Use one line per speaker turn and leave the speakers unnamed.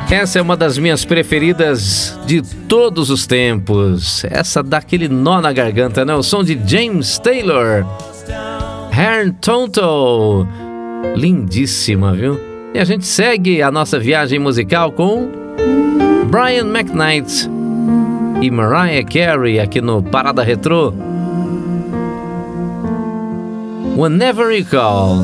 Essa é uma das minhas preferidas de todos os tempos. Essa dá aquele nó na garganta, né? O som de James Taylor. Hearn Tonto. Lindíssima, viu? E a gente segue a nossa viagem musical com Brian McKnight e Mariah Carey aqui no Parada Retrô. Whenever You Call.